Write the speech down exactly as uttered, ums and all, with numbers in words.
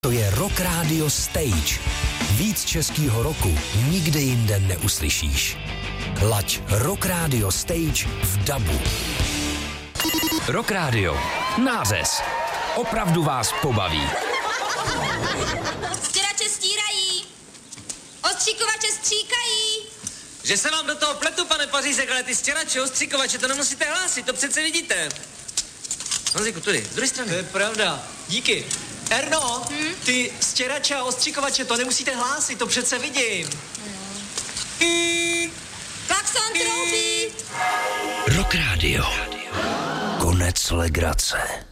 To je Rock Radio Stage. Víc českýho roku nikde jinde neuslyšíš. Laď Rock Radio Stage v dabu. Rock Radio. Nářez. Opravdu vás pobaví. Stěrače stírají. Ostříkovače stříkají. Že se vám do toho pletu, pane Pařízek, ale ty stěrače, ostříkovače, to nemusíte hlásit, to přece vidíte. Honziku, tudy, z druhé strany. To je pravda. Díky. Erno, hmm? ty stěrače a ostříkovače, to nemusíte hlásit, to přece vidím. Hmm. Klakson troubí. Rock Radio. Konec legrace.